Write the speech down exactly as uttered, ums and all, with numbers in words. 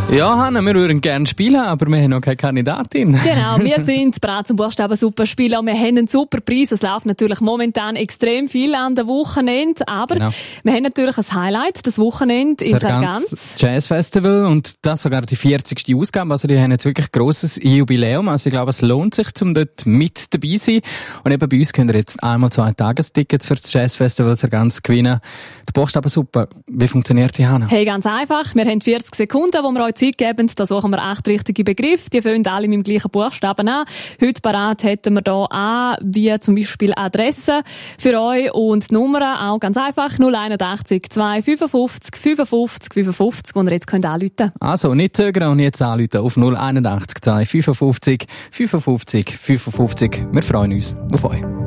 Ja, Hanna, wir würden gerne spielen, aber wir haben noch keine Kandidatin. Genau, wir sind bereit zum Buchstaben-Super-Spielen und wir haben einen super Preis. Es läuft natürlich momentan extrem viel an den Wochenende, aber genau. wir haben natürlich ein Highlight, das Wochenende in Sargans. Jazz Festival und das sogar die vierzigste Ausgabe. Also die haben jetzt wirklich ein grosses Jubiläum. Also ich glaube, es lohnt sich, um dort mit dabei zu sein. Und eben bei uns könnt ihr jetzt einmal zwei Tagestickets für das Jazz Festival Sargans gewinnen. Die Buchstaben-Super, wie funktioniert die, Hanna? Hey, ganz einfach. Wir haben vierzig Sekunden, wo wir euch Zeit geben. Da suchen wir acht richtige Begriffe. Die fangen alle mit dem gleichen Buchstaben an. Heute parat hätten wir hier an, wie zum Beispiel Adresse für euch und die Nummer auch ganz einfach. null einundachtzig zwei fünfundfünfzig fünfundfünfzig fünfundfünfzig, wo ihr jetzt könnt anrufen. Also, nicht zögern und jetzt anrufen auf null einundachtzig zwei fünfundfünfzig fünfundfünfzig fünfundfünfzig. Wir freuen uns auf euch.